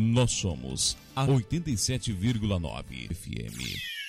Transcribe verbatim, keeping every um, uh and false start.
Nós somos a oitenta e sete vírgula nove F M.